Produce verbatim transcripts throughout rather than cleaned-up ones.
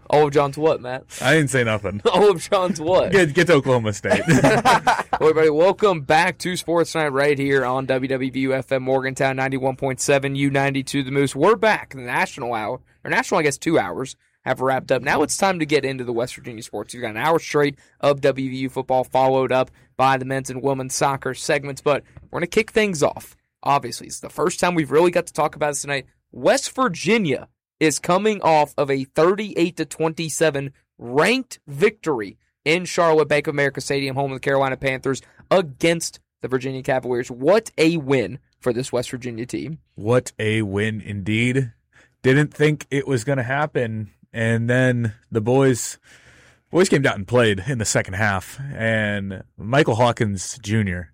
Olive John's what, Matt? I didn't say nothing. Olive John's what? Get, get to Oklahoma State. Well, everybody, welcome back to Sports Night right here on W W V U F M Morgantown ninety-one point seven, U ninety-two The Moose. We're back. The national hour, or national, I guess, two hours have wrapped up. Now it's time to get into the West Virginia sports. You've got an hour straight of W V U football followed up by the men's and women's soccer segments, but we're going to kick things off. Obviously, it's the first time we've really got to talk about this tonight. West Virginia is coming off of a thirty-eight to twenty-seven ranked victory in Charlotte Bank of America Stadium, home of the Carolina Panthers, against the Virginia Cavaliers. What a win for this West Virginia team. What a win indeed. Didn't think it was going to happen, and then the boys boys came down and played in the second half, and Michael Hawkins Junior,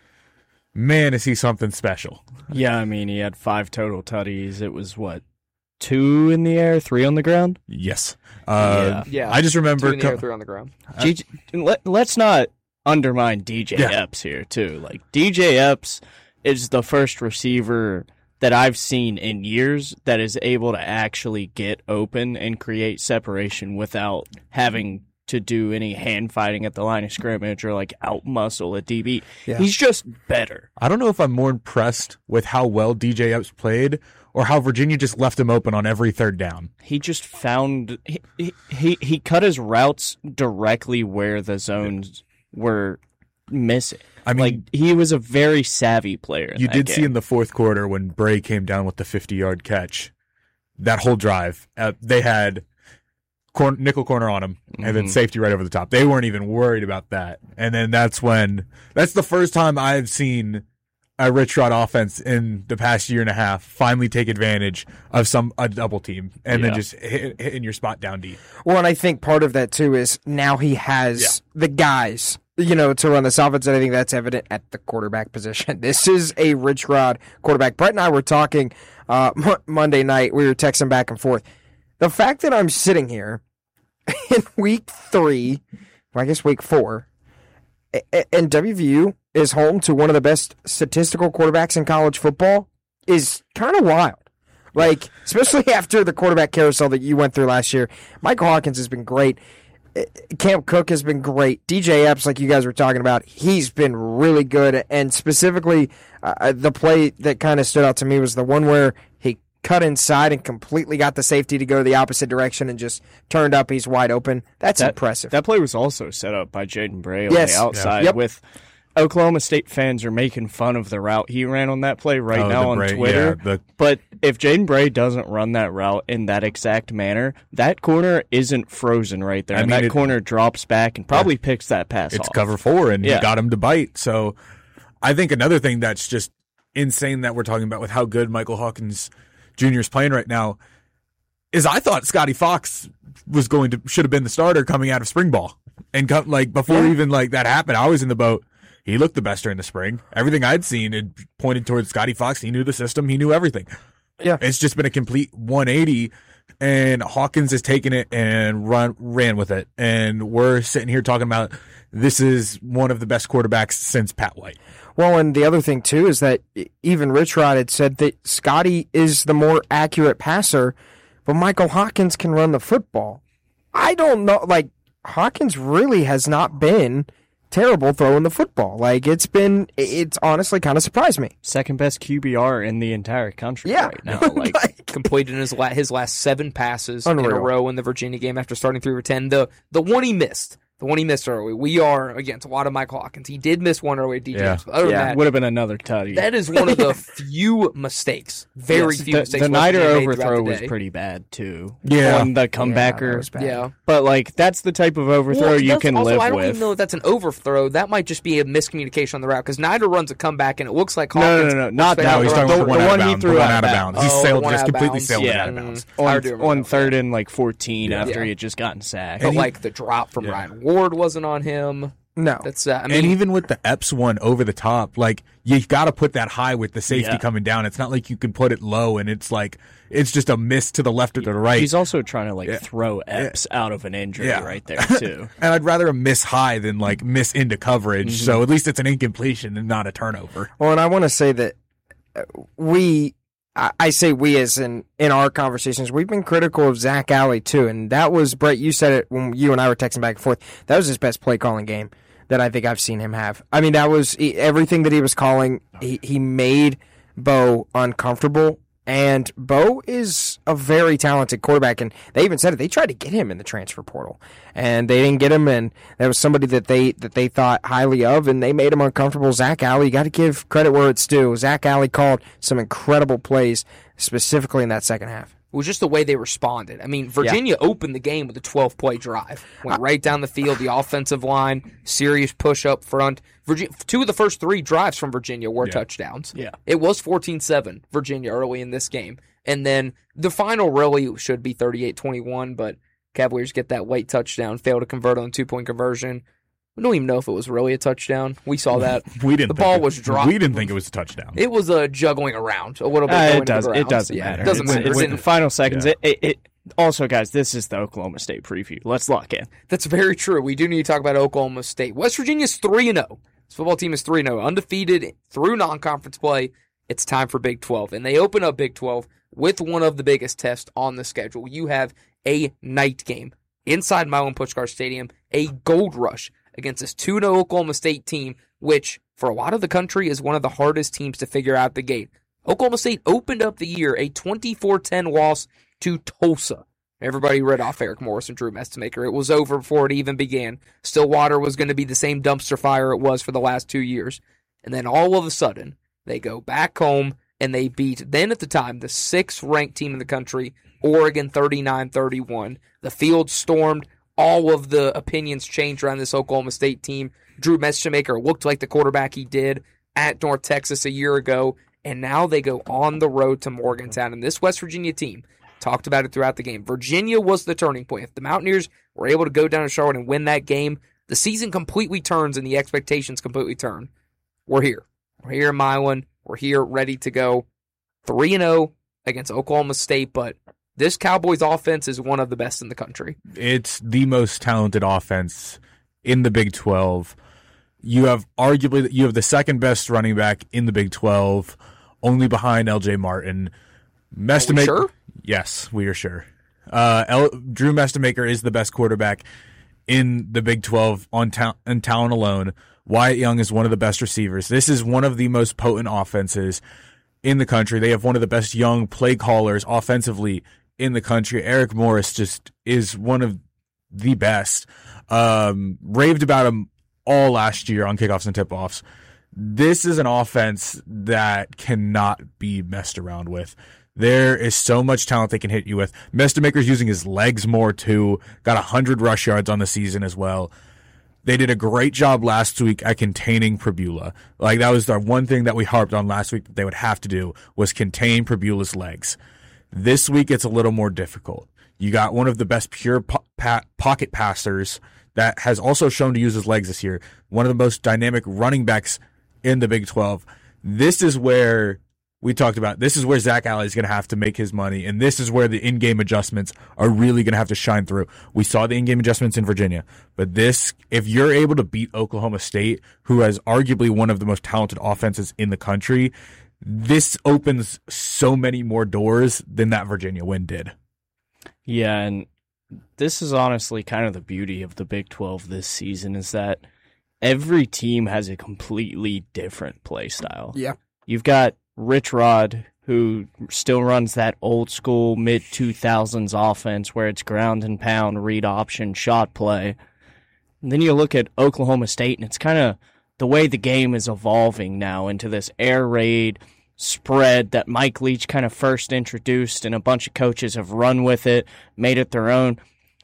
man, is he something special. Yeah, I mean, he had five total tutties. It was, what, two in the air, three on the ground? Yes. Uh, yeah. I just remember... Two in the air, three on the ground. G J, let, let's not undermine D J Yeah. Epps here, too. Like, D J Epps is the first receiver that I've seen in years that is able to actually get open and create separation without having to do any hand fighting at the line of scrimmage or, like, out-muscle a D B. Yeah. He's just better. I don't know if I'm more impressed with how well D J Epps played or how Virginia just left him open on every third down. He just found he, he he he cut his routes directly where the zones were missing. I mean, like he was a very savvy player. In you that did game. see in the fourth quarter when Bray came down with the fifty-yard catch, that whole drive, uh, they had corn, nickel corner on him and then Mhm. safety right over the top. They weren't even worried about that. And then that's when that's the first time I've seen a Rich Rod offense in the past year and a half finally take advantage of some a double team and Yeah. then just hit, hitting your spot down deep. Well, and I think part of that, too, is now he has Yeah. the guys, you know, to run this offense, and I think that's evident at the quarterback position. This is a Rich Rod quarterback. Brett and I were talking uh, Mo- Monday night. We were texting back and forth. The fact that I'm sitting here in week three, well, I guess week four, a- and W V U is home to one of the best statistical quarterbacks in college football is kind of wild. Like, especially after the quarterback carousel that you went through last year. Michael Hawkins has been great. Cam Cook has been great. D J Epps, like you guys were talking about, he's been really good. And specifically, uh, the play that kind of stood out to me was the one where he cut inside and completely got the safety to go the opposite direction and just turned up. He's wide open. That's That- impressive. That play was also set up by Jaden Bray on Yes. the outside. Yeah. Yep. With Oklahoma State fans are making fun of the route he ran on that play right Oh, now the on Bray- Twitter. yeah, the- But if Jaden Bray doesn't run that route in that exact manner, that corner isn't frozen right there. I and mean, that it- corner drops back and probably picks that pass It's off. cover four, and Yeah. he got him to bite. So I think another thing that's just insane that we're talking about with how good Michael Hawkins Junior is playing right now is I thought Scotty Fox was going to should have been the starter coming out of spring ball. And come, like before Yeah. even like that happened, I was in the boat. He looked the best during the spring. Everything I'd seen it pointed towards Scotty Fox. He knew the system. He knew everything. Yeah. It's just been a complete one eighty, and Hawkins has taken it and run ran with it. And we're sitting here talking about this is one of the best quarterbacks since Pat White. Well, and the other thing, too, is that even Rich Rod had said that Scotty is the more accurate passer, but Michael Hawkins can run the football. I don't know. Like, Hawkins really has not been terrible throwing the football. Like, it's been, it's honestly kind of surprised me. Second best Q B R in the entire country Yeah. right now. Like, Like, Completed his la- his last seven passes in Unreal. a row in the Virginia game after starting three for ten. The the one he missed, the one he missed early. We are against a lot of Michael Hawkins. He did miss one early at D J. Yeah. But other yeah, than that, would have been another tutty. that is one of the few mistakes, very Yes, few the, mistakes. the West Nider Virginia made overthrow throughout the was day. pretty bad too. Yeah. on the yeah, comebacker. that was bad. Yeah. But like that's the type of overthrow Well, you that's can also, live I don't with. even know if that's an overthrow. That might just be a miscommunication on the route because Nider runs a comeback and it looks like No, no, Hawkins. no, no, not was that No, one. he's failing talking the about the the one, one out he of threw bounds. The one out out of of bounds. bounds. He Oh, sailed, the one just out of completely bounds. sailed it Yeah. out of bounds. I on, do remember on that. third and like fourteen Yeah. after Yeah. he had just gotten sacked. But And he- like the drop from Yeah. Ryan Ward wasn't on him. no. That's uh, I mean, And even with the Epps one over the top, like you got to put that high with the safety Yeah. coming down. It's not like you can put it low and it's like it's just a miss to the left or to the right. He's also trying to like Yeah. throw Epps out of an injury Yeah. right there too. and I'd rather a miss high than like miss into coverage. Mm-hmm. So at least it's an incompletion and not a turnover. Well, and I want to say that uh, we, I, I say we as in, in our conversations, we've been critical of Zach Alley too. And that was, Brett, you said it when you and I were texting back and forth. That was his best play calling game that I think I've seen him have. I mean, that was he, everything that he was calling. He, he made Bo uncomfortable. And Bo is a very talented quarterback, and they even said it. They tried to get him in the transfer portal, and they didn't get him. And there was somebody that they that they thought highly of, and they made him uncomfortable. Zach Alley, you got to give credit where it's due. Zach Alley called some incredible plays, specifically in that second half. It was just the way they responded. I mean, Virginia yeah. opened the game with a twelve-play drive. Went right down the field, the offensive line, serious push up front. Virginia, two of the first three drives from Virginia were yeah. touchdowns. Yeah. It was fourteen seven, Virginia, early in this game. And then the final really should be thirty-eight twenty-one, but Cavaliers get that late touchdown, fail to convert on a two-point conversion. We don't even know if it was really a touchdown. We saw that. we didn't. The think ball it, was dropped. We didn't think it was a touchdown. It was a juggling around a little bit. Uh, going it, does, to the it ground. doesn't yeah, matter. It doesn't it's, matter. It's It's in the in, final seconds. Yeah. It, it, it, also, guys, this is the Oklahoma State preview. Let's lock in. that's very true. We do need to talk about Oklahoma State. West Virginia's three and oh. This football team is three and oh. Undefeated through non-conference play. It's time for Big twelve. And they open up Big twelve with one of the biggest tests on the schedule. You have a night game inside Milan Puskar Stadium, a gold rush against this two and oh Oklahoma State team, which for a lot of the country is one of the hardest teams to figure out the gate. Oklahoma State opened up the year a twenty-four ten loss to Tulsa. Everybody read off Eric Morris and Drew Mestemaker. It was over before it even began. Stillwater was going to be the same dumpster fire it was for the last two years. And then all of a sudden, they go back home and they beat, then at the time, the sixth-ranked team in the country, Oregon thirty-nine thirty-one. The field stormed. All of the opinions changed around this Oklahoma State team. Drew Mestemaker looked like the quarterback he did at North Texas a year ago, and now they go on the road to Morgantown. And this West Virginia team, talked about it throughout the game. Virginia was the turning point. If the Mountaineers were able to go down to Charlotte and win that game, the season completely turns and the expectations completely turn. We're here. We're here in Milan. We're here ready to go three and oh against Oklahoma State, but this Cowboys offense is one of the best in the country. It's the most talented offense in the Big twelve. You have arguably you have the second best running back in the Big twelve, only behind L J Martin. Mestemaker, sure? Yes, we are sure. Uh, L, Drew Mestemaker is the best quarterback in the Big twelve on, ta- on talent alone. Wyatt Young is one of the best receivers. This is one of the most potent offenses in the country. They have one of the best young play callers offensively in the country. Eric Morris just is one of the best. Um, raved about him all last year on kickoffs and tip-offs. This is an offense that cannot be messed around with. There is so much talent they can hit you with. Mestemaker's using his legs more too. Got one hundred rush yards on the season as well. They did a great job last week at containing Pribula. Like, that was the one thing that we harped on last week that they would have to do was contain Pribula's legs. This week, it's a little more difficult. You got one of the best pure po- pa- pocket passers that has also shown to use his legs this year. One of the most dynamic running backs in the Big twelve. This is where we talked about, this is where Zach Alley is going to have to make his money, and this is where the in-game adjustments are really going to have to shine through. We saw the in-game adjustments in Virginia, but this, if you're able to beat Oklahoma State, who has arguably one of the most talented offenses in the country, this opens so many more doors than that Virginia win did. Yeah, and this is honestly kind of the beauty of the Big twelve this season is that every team has a completely different play style. Yeah. You've got Rich Rod, who still runs that old school mid two thousands offense where it's ground and pound, read option, shot play. And then you look at Oklahoma State, and it's kind of the way the game is evolving now into this air raid spread that Mike Leach kind of first introduced, and a bunch of coaches have run with it, made it their own.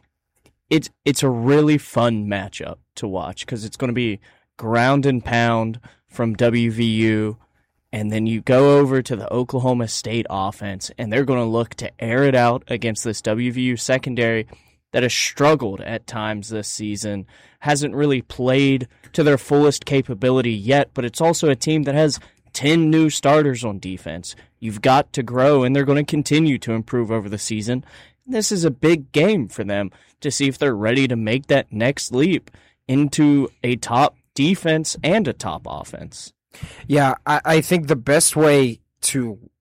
It's, it's a really fun matchup to watch because it's going to be ground and pound from W V U. And then you go over to the Oklahoma State offense, and they're going to look to air it out against this W V U secondary that has struggled at times this season, hasn't really played to their fullest capability yet, but it's also a team that has ten new starters on defense. You've got to grow, and they're going to continue to improve over the season. This is a big game for them to see if they're ready to make that next leap into a top defense and a top offense. Yeah, I, I think the best way to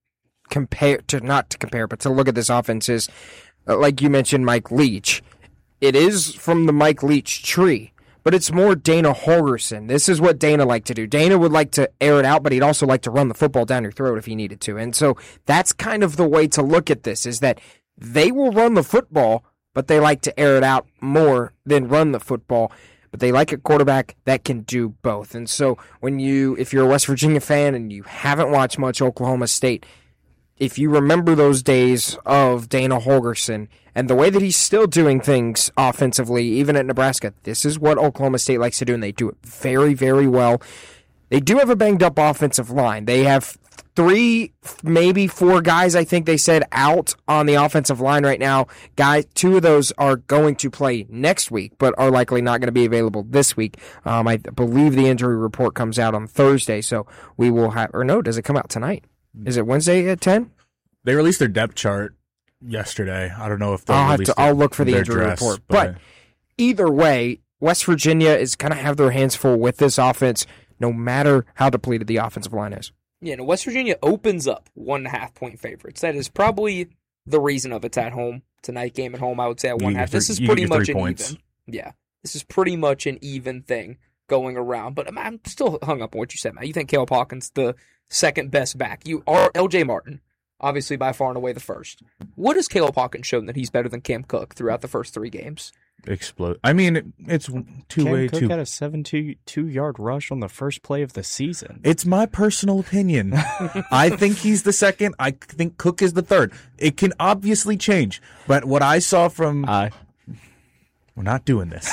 compare to not to compare, but to look at this offense is, uh, like you mentioned, Mike Leach. It is from the Mike Leach tree, but it's more Dana Holgorsen. This is what Dana liked to do. Dana would like to air it out, but he'd also like to run the football down your throat if he needed to. And so that's kind of the way to look at this, is that they will run the football, but they like to air it out more than run the football. But they like a quarterback that can do both. And so when you, if you're a West Virginia fan and you haven't watched much Oklahoma State, if you remember those days of Dana Holgorsen and the way that he's still doing things offensively, even at Nebraska, this is what Oklahoma State likes to do, and they do it very, very well. They do have a banged-up offensive line. They have three, maybe four guys, I think they said, out on the offensive line right now. Guys, two of those are going to play next week, but are likely not going to be available this week. Um, I believe the injury report comes out on Thursday, so we will have, or no, does it come out tonight? Is it Wednesday at ten? They released their depth chart yesterday. I don't know if they'll I'll have release to, I'll look for the their injury dress, report. but But either way, West Virginia is going to have their hands full with this offense, no matter how depleted the offensive line is. Yeah, no, West Virginia opens up one and a half point favorites. That is probably the reason of it's at home. Tonight game at home, I would say at one You half. get This is three- you pretty get much three an points. even. Yeah, this is pretty much an even thing going around. But I'm, I'm still hung up on what you said, Matt. You think Caleb Hawkins the second best back? You are L J Martin, obviously by far and away the first. What has Caleb Hawkins shown that he's better than Cam Cook throughout the first three games? explode. I mean, it's two Cam way Cook two. had a seventy-two yard rush on the first play of the season. It's my personal opinion. I think he's the second. I think Cook is the third. It can obviously change, but what I saw from Uh, we're not doing this.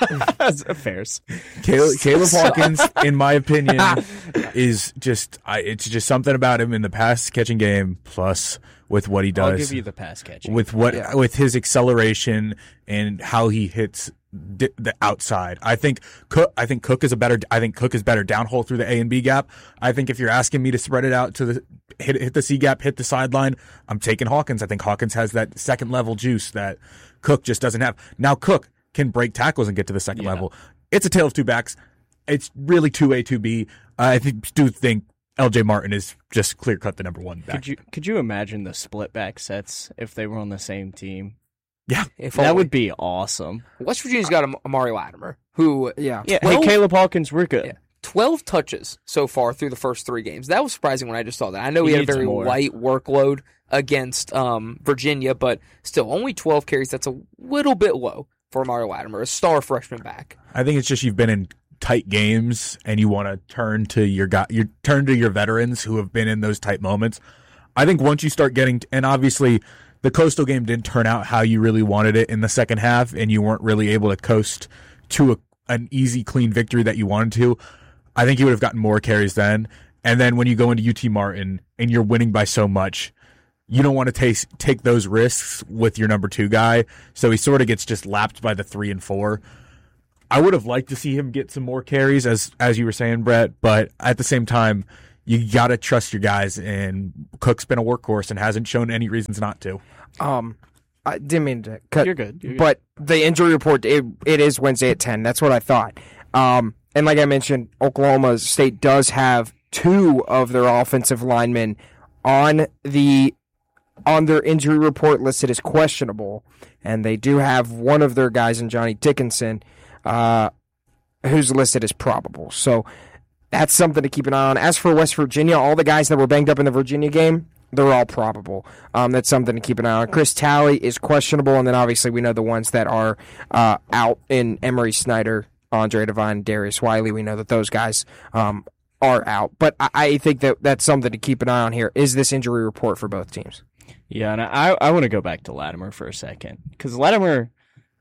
affairs. Caleb, Caleb Hawkins, in my opinion, is just I, it's just something about him in the pass catching game, plus with what he does. I'll give you the pass catching. with what Yeah. with his acceleration and how he hits di- the outside. I think Cook. I think Cook is a better. I think Cook is better downhole through the A and B gap. I think if you're asking me to spread it out to the hit hit the C gap, hit the sideline, I'm taking Hawkins. I think Hawkins has that second level juice that Cook just doesn't have. Now Cook can break tackles and get to the second Yeah. level. It's a tale of two backs. It's really two A, two B. I think, do think L J Martin is just clear cut the number one back. Could you could you imagine the split back sets if they were on the same team? Yeah, If That only. would be awesome. West Virginia's got Am- Amari Latimer, who Yeah. Yeah, Well- hey Caleb Hawkins, we're good. Yeah. twelve touches so far through the first three games. That was surprising when I just saw that. I know He he had a needs very more. light workload against um, Virginia, but still only twelve carries. That's a little bit low for Amari Latimer, a star freshman back. I think it's just you've been in tight games and you want to turn to your guy, you turn to your veterans who have been in those tight moments. I think once you start getting, and obviously the Coastal game didn't turn out how you really wanted it in the second half, and you weren't really able to coast to a, an easy, clean victory that you wanted to. I think you would have gotten more carries then. And then when you go into U T Martin and you're winning by so much, you don't want to take take those risks with your number two guy. So he sort of gets just lapped by the three and four. I would have liked to see him get some more carries, as as you were saying, Brett. But at the same time, you got to trust your guys. And Cook's been a workhorse and hasn't shown any reasons not to. Um, I didn't mean to cut. You're good. You're good. But the injury report, it, it is Wednesday at ten. That's what I thought. Um, and like I mentioned, Oklahoma State does have two of their offensive linemen on the on their injury report listed as questionable, and they do have one of their guys in Johnny Dickinson, uh, who's listed as probable. So that's something to keep an eye on. As for West Virginia, all the guys that were banged up in the Virginia game, they're all probable. Um, that's something to keep an eye on. Chris Talley is questionable, and then obviously we know the ones that are uh, out in Emery Snyder, Andre Devine, Darius Wiley. We know that those guys um, are out. But I, I think that that's something to keep an eye on here. Is this injury report for both teams? Yeah, and I I want to go back to Latimer for a second because Latimer,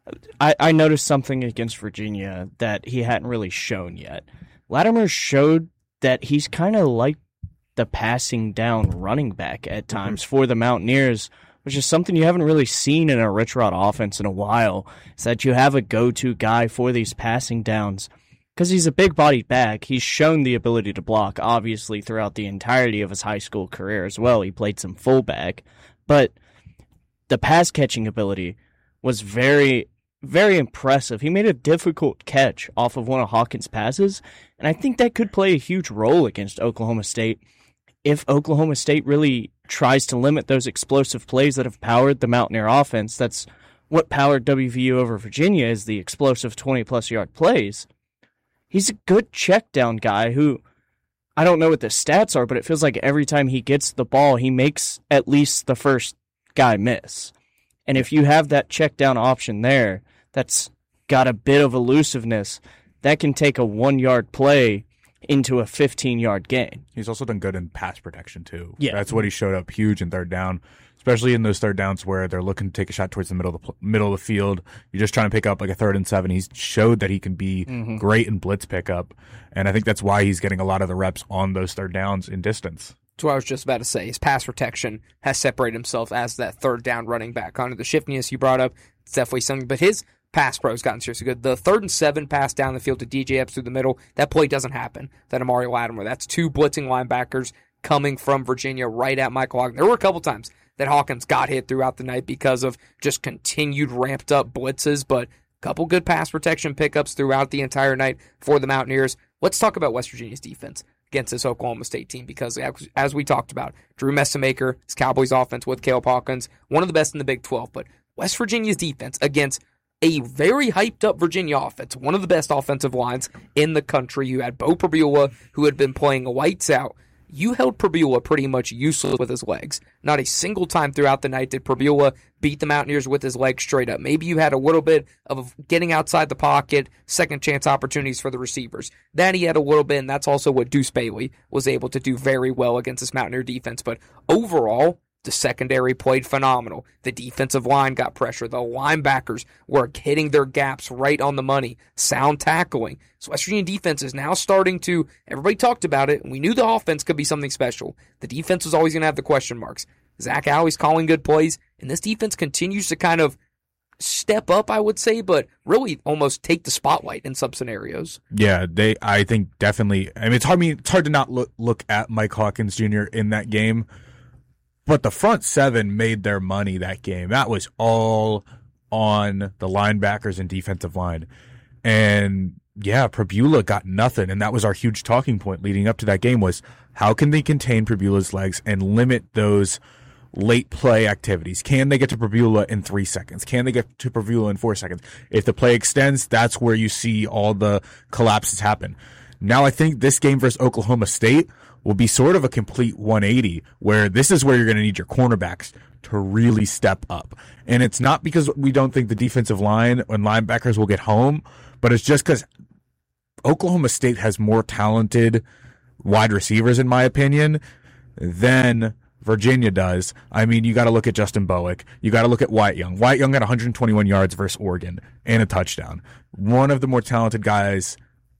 I, I noticed something against Virginia that he hadn't really shown yet. Latimer showed that he's kind of like the passing down running back at times for the Mountaineers, which is something you haven't really seen in a Rich Rod offense in a while. Is that you have a go-to guy for these passing downs. Because he's a big-bodied back, he's shown the ability to block, obviously, throughout the entirety of his high school career as well. He played some fullback. But the pass-catching ability was very, very impressive. He made a difficult catch off of one of Hawkins' passes, and I think that could play a huge role against Oklahoma State. if Oklahoma State really tries to limit those explosive plays that have powered the Mountaineer offense, that's what powered W V U over Virginia, is the explosive twenty-plus yard plays. He's a good check down guy who, I don't know what the stats are, but it feels like every time he gets the ball, he makes at least the first guy miss. And if you have that check down option there that's got a bit of elusiveness, that can take a one-yard play into a fifteen-yard gain. He's also done good in pass protection, too. Yeah. That's what he showed up huge in third down, especially in those third downs where they're looking to take a shot towards the middle of the, pl- middle of the field. You're just trying to pick up like a third and seven. He's showed that he can be mm-hmm. great in blitz pickup, and I think that's why he's getting a lot of the reps on those third downs in distance. That's what I was just about to say. His pass protection has separated himself as that third down running back. Kind of the shiftiness you brought up, it's definitely something. But his pass pro has gotten seriously good. The third and seven pass down the field to D J Epps through the middle, that play doesn't happen. That Amari Latimer, that's two blitzing linebackers coming from Virginia right at Michael Hawkins. There were a couple times that Hawkins got hit throughout the night because of just continued ramped up blitzes, but a couple good pass protection pickups throughout the entire night for the Mountaineers. Let's talk about West Virginia's defense against this Oklahoma State team, because as we talked about, Drew Messamaker, his Cowboys offense with Caleb Hawkins, one of the best in the Big twelve, but West Virginia's defense against a very hyped up Virginia offense, one of the best offensive lines in the country. You had Bo Pribula, who had been playing lights out. You held Pribula pretty much useless with his legs. Not a single time throughout the night did Pribula beat the Mountaineers with his legs straight up. Maybe you had a little bit of getting outside the pocket, second chance opportunities for the receivers. That he had a little bit, and that's also what Deuce Bailey was able to do very well against this Mountaineer defense. But overall, the secondary played phenomenal. The defensive line got pressure. The linebackers were hitting their gaps right on the money. Sound tackling. So West Virginia defense is now starting to, everybody talked about it, and we knew the offense could be something special. The defense was always going to have the question marks. Zach Alley's calling good plays, and this defense continues to kind of step up, I would say, but really almost take the spotlight in some scenarios. Yeah, they. I think definitely. I mean, it's hard. I mean, it's hard to not look look at Mike Hawkins Junior in that game. But the front seven made their money that game. That was all on the linebackers and defensive line. And yeah, Pribula got nothing. And that was our huge talking point leading up to that game, was how can they contain Pribula's legs and limit those late play activities? Can they get to Pribula in three seconds? Can they get to Pribula in four seconds? If the play extends, that's where you see all the collapses happen. Now I think this game versus Oklahoma State will be sort of a complete one eighty, where this is where you're going to need your cornerbacks to really step up. And it's not because we don't think the defensive line and linebackers will get home, but it's just because Oklahoma State has more talented wide receivers, in my opinion, than Virginia does. I mean, you got to look at Justin Bowick. You got to look at Wyatt Young. Wyatt Young got one hundred twenty-one yards versus Oregon and a touchdown. One of the more talented guys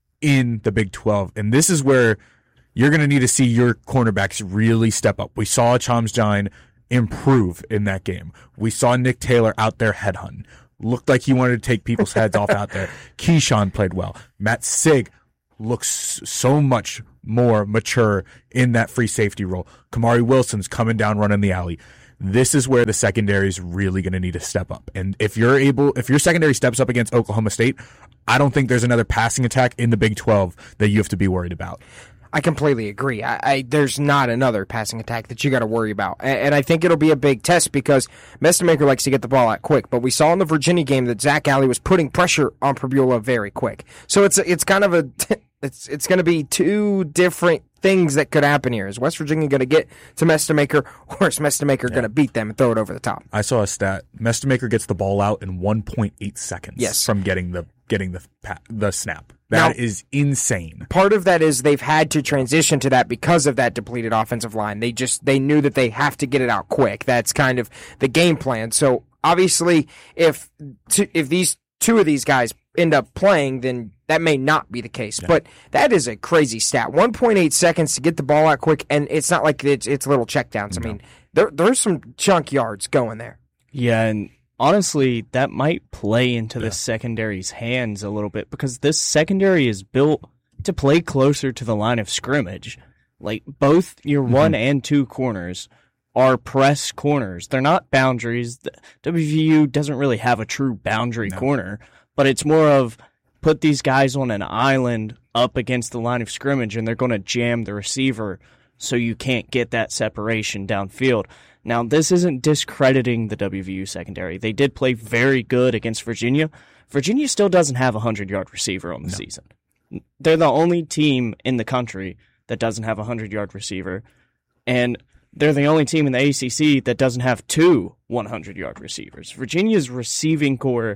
in the Big twelve. And this is where you're going to need to see your cornerbacks really step up. We saw Chomsjine improve in that game. We saw Nick Taylor out there headhunting. Looked like he wanted to take people's heads off out there. Keyshawn played well. Matt Sig looks so much more mature in that free safety role. Kamari Wilson's coming down running the alley. This is where the secondary is really going to need to step up. And if you're able, if your secondary steps up against Oklahoma State, I don't think there's another passing attack in the Big twelve that you have to be worried about. I completely agree. I, I there's not another passing attack that you got to worry about, and, and I think it'll be a big test because Messamaker likes to get the ball out quick. But we saw in the Virginia game that Zach Alley was putting pressure on Pribula very quick. So it's it's kind of a it's it's going to be two different things that could happen here. Is West Virginia going to get to Messamaker, or is Messamaker yeah. going to beat them and throw it over the top? I saw a stat: Messamaker gets the ball out in one point eight seconds. Yes. from getting the getting the the snap. That now, is insane. Part of that is they've had to transition to that because of that depleted offensive line. They just they knew that they have to get it out quick. That's kind of the game plan. So obviously, if if these two of these guys end up playing, then that may not be the case. Yeah. But that is a crazy stat. one point eight seconds to get the ball out quick, and it's not like it's it's little checkdowns. No. I mean, there there's some chunk yards going there. Yeah, and honestly, that might play into yeah. the secondary's hands a little bit because this secondary is built to play closer to the line of scrimmage. Like, both your mm-hmm. one and two corners are press corners. They're not boundaries. The W V U doesn't really have a true boundary no. corner, but it's more of put these guys on an island up against the line of scrimmage and they're going to jam the receiver. so you can't get that separation downfield. Now, this isn't discrediting the W V U secondary. They did play very good against Virginia. Virginia still doesn't have a hundred-yard receiver on the no. season. They're the only team in the country that doesn't have a hundred-yard receiver, and they're the only team in the A C C that doesn't have two hundred-yard receivers. Virginia's receiving core,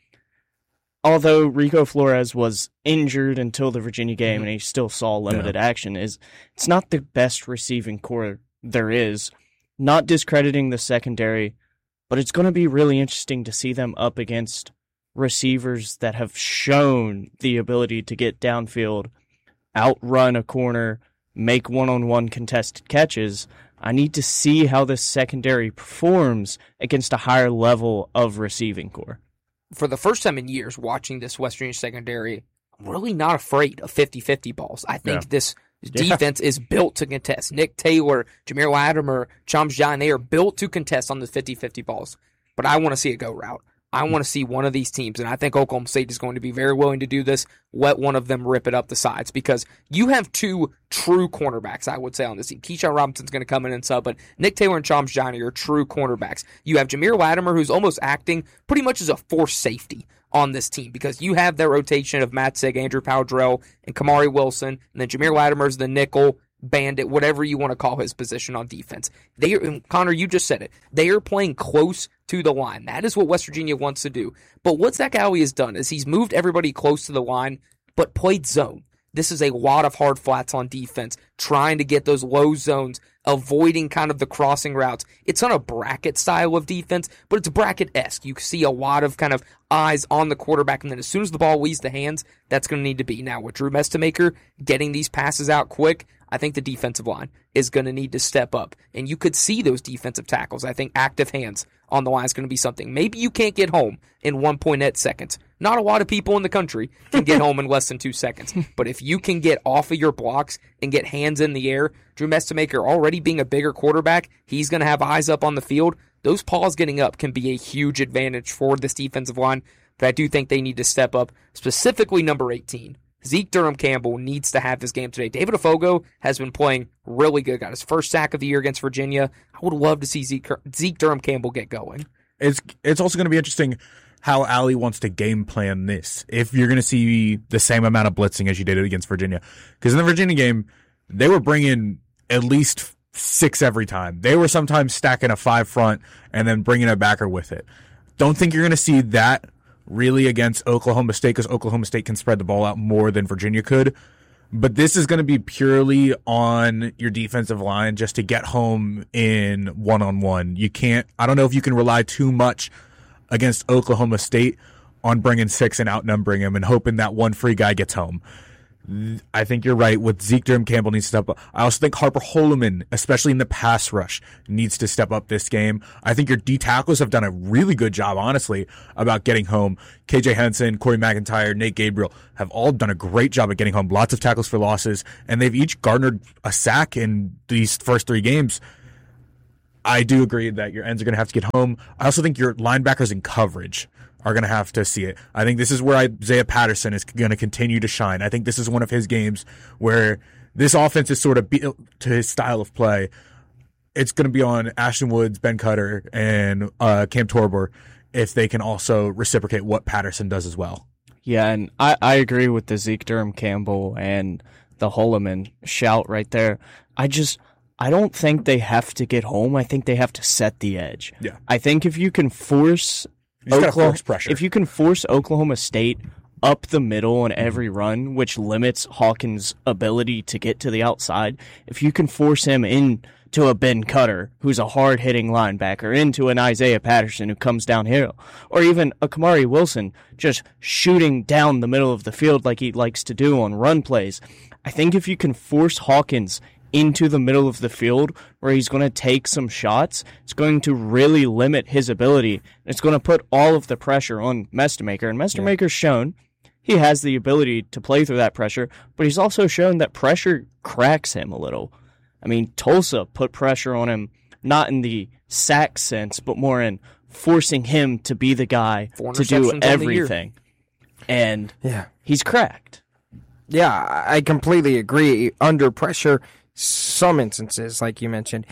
although Rico Flores was injured until the Virginia game and he still saw limited yeah. action, is it's not the best receiving core there is. Not discrediting the secondary, but it's going to be really interesting to see them up against receivers that have shown the ability to get downfield, outrun a corner, make one-on-one contested catches. I need to see how this secondary performs against a higher level of receiving core. For the first time in years watching this West Virginia secondary, I'm really not afraid of fifty-fifty balls. I think yeah. this defense yeah. is built to contest. Nick Taylor, Jameer Latimer, Chams John, they are built to contest on the fifty-fifty balls. But I want to see a go route. I want to see one of these teams, and I think Oklahoma State is going to be very willing to do this, let one of them rip it up the sides, because you have two true cornerbacks, I would say, on this team. Keyshawn Robinson's going to come in and sub, but Nick Taylor and Chams Johnny are true cornerbacks. You have Jameer Latimer, who's almost acting pretty much as a forced safety on this team, because you have that rotation of Matt Sig, Andrew Powdrell, and Kamari Wilson, and then Jameer Latimer's the nickel, bandit, whatever you want to call his position on defense. They are, Connor, you just said it. They are playing close to the line. That is what West Virginia wants to do. But what Zach Alley has done is he's moved everybody close to the line, but played zone. This is a lot of hard flats on defense, trying to get those low zones, avoiding kind of the crossing routes. It's not a bracket style of defense, but it's bracket-esque. You see a lot of kind of eyes on the quarterback, and then as soon as the ball leaves the hands, that's going to need to be. Now, with Drew Mestemaker getting these passes out quick, I think the defensive line is going to need to step up. And you could see those defensive tackles. I think active hands on the line is going to be something. Maybe you can't get home in one point eight seconds. Not a lot of people in the country can get home in less than two seconds. But if you can get off of your blocks and get hands in the air, Drew Mestemaker already being a bigger quarterback, he's going to have eyes up on the field. Those paws getting up can be a huge advantage for this defensive line. But I do think they need to step up, specifically number eighteen. Zeke Durham Campbell needs to have this game today. David Afogo has been playing really good. Got his first sack of the year against Virginia. I would love to see Zeke, Zeke Durham Campbell get going. It's it's also going to be interesting how Allie wants to game plan this. If you're going to see the same amount of blitzing as you did against Virginia. Because in the Virginia game, they were bringing at least six every time. They were sometimes stacking a five front and then bringing a backer with it. Don't think you're going to see that really against Oklahoma State, because Oklahoma State can spread the ball out more than Virginia could. But this is going to be purely on your defensive line just to get home in one-on-one. You can't, I don't know if you can rely too much against Oklahoma State on bringing six and outnumbering him and hoping that one free guy gets home. I think you're right with Zeke Durham Campbell needs to step up. I also think Harper Holloman, especially in the pass rush, needs to step up this game. I think your D tackles have done a really good job, honestly, about getting home. K J Henson, Corey McIntyre, Nate Gabriel have all done a great job at getting home. Lots of tackles for losses, and they've each garnered a sack in these first three games. I do agree that your ends are going to have to get home. I also think your linebackers in coverage are going to have to see it. I think this is where Isaiah Patterson is going to continue to shine. I think this is one of his games where this offense is sort of built to his style of play. It's going to be on Ashton Woods, Ben Cutter, and uh, Cam Torber if they can also reciprocate what Patterson does as well. Yeah, and I, I agree with the Zeke Durham Campbell and the Holloman shout right there. I just... I don't think they have to get home. I think they have to set the edge. Yeah. I think if you can force you Oklahoma, force pressure. if you can force Oklahoma State up the middle on every run, which limits Hawkins' ability to get to the outside, if you can force him into a Ben Cutter, who's a hard-hitting linebacker, into an Isaiah Patterson who comes downhill, or even a Kamari Wilson just shooting down the middle of the field like he likes to do on run plays, I think if you can force Hawkins into the middle of the field where he's going to take some shots, it's going to really limit his ability. It's going to put all of the pressure on Mestemaker. And Mestemaker's yeah. shown he has the ability to play through that pressure, but he's also shown that pressure cracks him a little. I mean, Tulsa put pressure on him, not in the sack sense, but more in forcing him to be the guy to do everything. And yeah. he's cracked. Yeah, I completely agree. Under pressure, some instances, like you mentioned,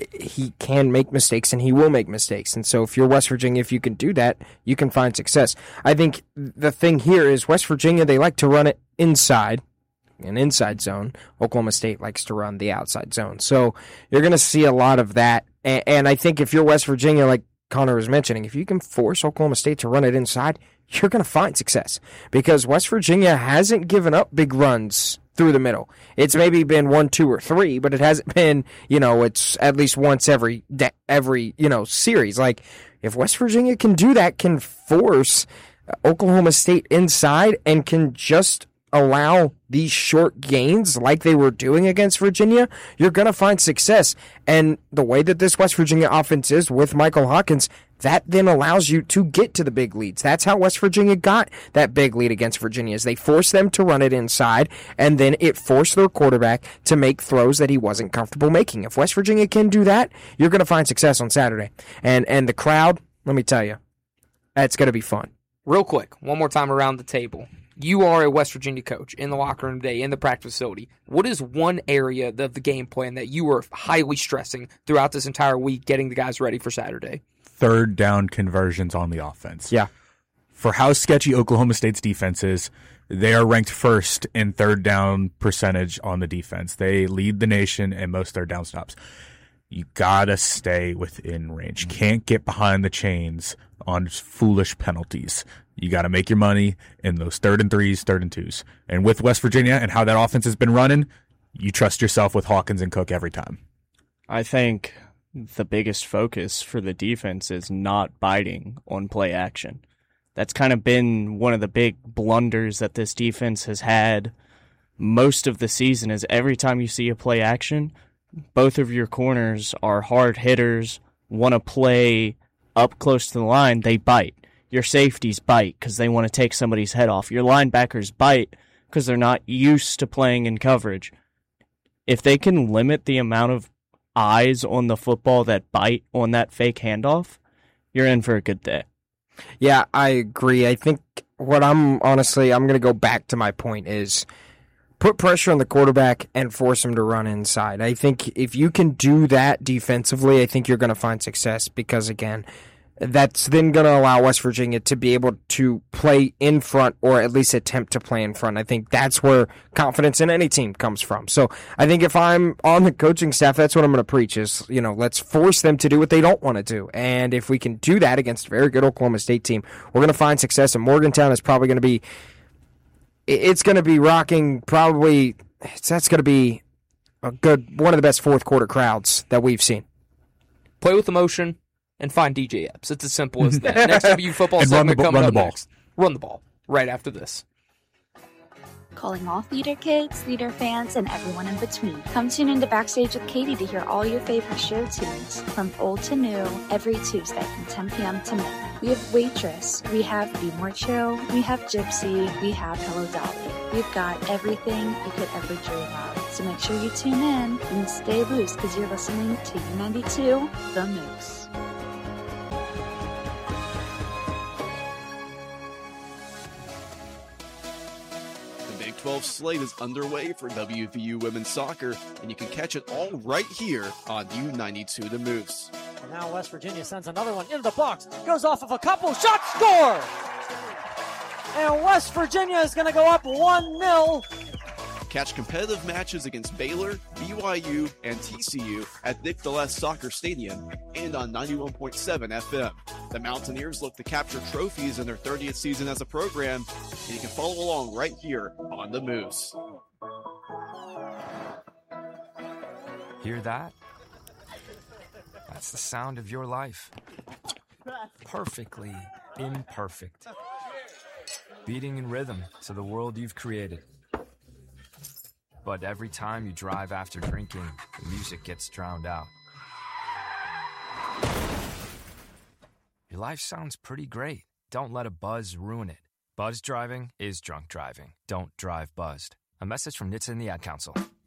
he can make mistakes and he will make mistakes. And so if you're West Virginia, if you can do that, you can find success. I think the thing here is West Virginia, they like to run it inside, an inside zone. Oklahoma State likes to run the outside zone. So you're going to see a lot of that. And I think if you're West Virginia, like Connor was mentioning, if you can force Oklahoma State to run it inside, you're going to find success because West Virginia hasn't given up big runs through the middle. It's maybe been one, two, or three, but it hasn't been, you know, it's at least once every, every, you know, series. Like, if West Virginia can do that, can force Oklahoma State inside and can just allow these short gains like they were doing against Virginia, you're going to find success. And the way that this West Virginia offense is with Michael Hawkins, that then allows you to get to the big leads. That's how West Virginia got that big lead against Virginia, is they forced them to run it inside, and then it forced their quarterback to make throws that he wasn't comfortable making. If West Virginia can do that, you're going to find success on Saturday. And and the crowd, let me tell you, it's going to be fun. Real quick, one more time around the table. You are a West Virginia coach in the locker room today, in the practice facility. What is one area of the game plan that you were highly stressing throughout this entire week, getting the guys ready for Saturday? Third down conversions on the offense. Yeah. For how sketchy Oklahoma State's defense is, they are ranked first in third down percentage on the defense. They lead the nation in most third down stops. You gotta stay within range. Can't get behind the chains on foolish penalties. You got to make your money in those third and threes, third and twos. And with West Virginia and how that offense has been running, you trust yourself with Hawkins and Cook every time. I think the biggest focus for the defense is not biting on play action. That's kind of been one of the big blunders that this defense has had most of the season, is every time you see a play action, both of your corners are hard hitters, want to play up close to the line, they bite. Your safeties bite because they want to take somebody's head off. Your linebackers bite because they're not used to playing in coverage. If they can limit the amount of eyes on the football that bite on that fake handoff, you're in for a good day. Yeah, I agree. I think what I'm honestly, I'm going to go back to my point is put pressure on the quarterback and force him to run inside. I think if you can do that defensively, I think you're going to find success because, again, that's then going to allow West Virginia to be able to play in front or at least attempt to play in front. I think that's where confidence in any team comes from. So I think if I'm on the coaching staff, that's what I'm going to preach is, you know, let's force them to do what they don't want to do. And if we can do that against a very good Oklahoma State team, we're going to find success. And Morgantown is probably going to be, it's going to be rocking probably, that's going to be a good, one of the best fourth quarter crowds that we've seen. Play with emotion and find D J Epps. It's as simple as that. Next W V U football and segment run the, coming run up the ball. next. Run the ball right after this. Calling all theater kids, theater fans, and everyone in between. Come tune into Backstage with Katie to hear all your favorite show tunes from old to new every Tuesday from ten p.m. to midnight. We have Waitress, we have Be More Chill, we have Gypsy, we have Hello Dolly. We've got everything you could ever dream of. So make sure you tune in and stay loose because you're listening to U ninety-two, The Moose. twelve slate is underway for W V U women's soccer, and you can catch it all right here on U ninety-two The Moose. And now West Virginia sends another one into the box, goes off of a couple, shot, score! And West Virginia is going to go up one nil. Catch competitive matches against Baylor, B Y U, and T C U at Nick DeLess Soccer Stadium and on ninety-one point seven F M. The Mountaineers look to capture trophies in their thirtieth season as a program, and you can follow along right here on The Moose. Hear that? That's the sound of your life. Perfectly imperfect. Beating in rhythm to the world you've created. But every time you drive after drinking, the music gets drowned out. Your life sounds pretty great. Don't let a buzz ruin it. Buzz driving is drunk driving. Don't drive buzzed. A message from N H T S A and the Ad Council.